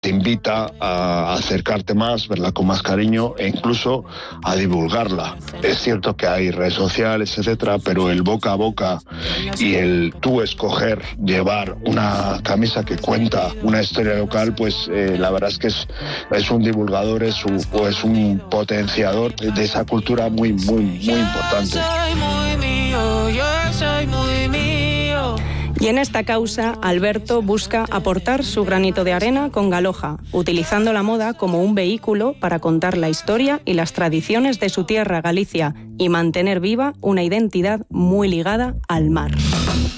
te invita a acercarte más, verla con más cariño e incluso a divulgarla. Es cierto que hay redes sociales, etcétera, pero el boca a boca y el tú escoger llevar una camisa que cuenta una historia local, pues la verdad es que es un divulgador, es un potenciador de esa cultura muy importante. Y en esta causa, Alberto busca aportar su granito de arena con Galoja, utilizando la moda como un vehículo para contar la historia y las tradiciones de su tierra, Galicia, y mantener viva una identidad muy ligada al mar.